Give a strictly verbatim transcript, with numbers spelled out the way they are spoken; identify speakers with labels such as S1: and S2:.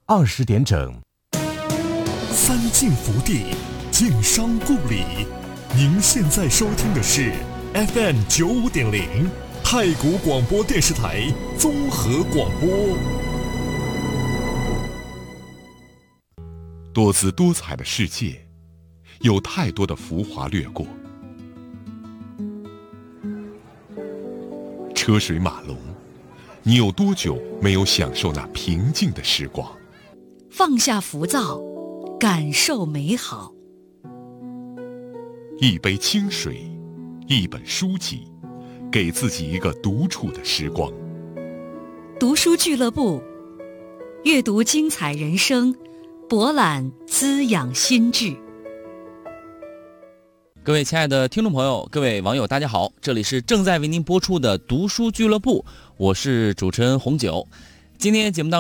S1: 二十点整。
S2: 三晋福地，晋商故里。您现在收听的是 F M 九五点零太谷广播电视台综合广播。
S3: 多姿多彩的世界，有太多的浮华掠过，车水马龙，你有多久没有享受那平静的时光？
S4: 放下浮躁，感受美好。
S3: 一杯清水，一本书籍，给自己一个独处的时光。
S4: 读书俱乐部，阅读精彩人生，博览滋养心智。
S5: 各位亲爱的听众朋友，各位网友，大家好，这里是正在为您播出的读书俱乐部，我是主持人红九。今天节目当中